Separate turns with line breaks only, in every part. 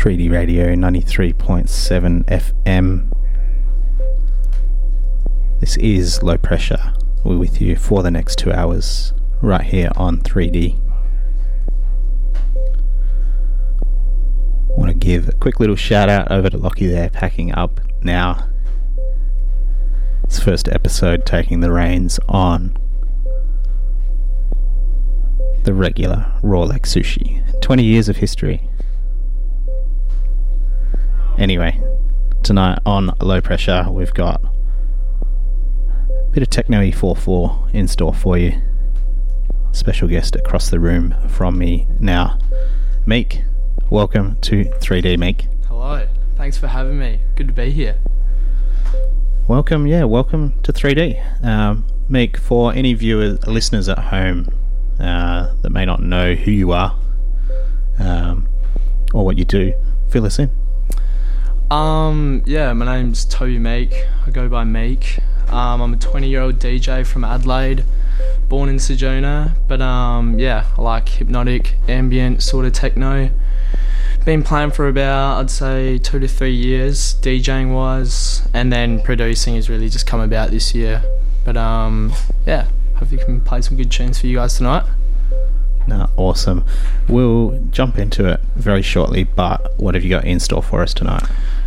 3D Radio 93.7 FM. This is Low Pressure. We're with you for the next 2 hours right here on 3D. Want to give a quick little shout out over to Lockie there, packing up now. It's first episode taking the reins on the regular Raw Leg Sushi. 20 years of history. Anyway, tonight on Low Pressure we've got a bit of Techno E44 in store for you. Special guest across the room from me now. Meek, welcome to 3D, Meek.
Hello, thanks for having me. Good to be here.
Welcome to 3D. Meek, for any viewers, listeners at home that may not know who you are or what you do, fill us in.
My name's Toby Meek. I go by Meek. I'm a 20-year-old DJ from Adelaide, born in Ceduna, but I like hypnotic, ambient sort of techno. Been playing for about, I'd say, 2 to 3 years, DJing wise, and then producing has really just come about this year. But hope you can play some good tunes for you guys tonight.
No, awesome. We'll jump into it very shortly, but what have you got in store for us tonight?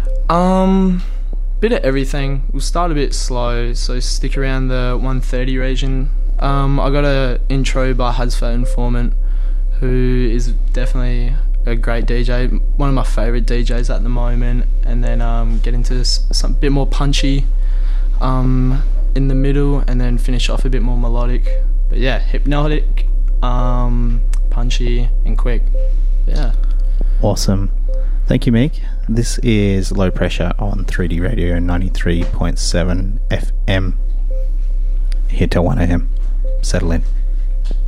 Bit of everything. We'll start a bit slow, so stick around the 1:30 region. I got a intro by Hazfat Informant, who is definitely a great DJ, one of my favourite DJs at the moment, and then get into some bit more punchy in the middle, and then finish off a bit more melodic. But yeah, hypnotic, punchy and quick. Yeah.
Awesome. Thank you, Meek. This is Low Pressure on 3D Radio 93.7 FM. Here till 1 a.m. Settle in.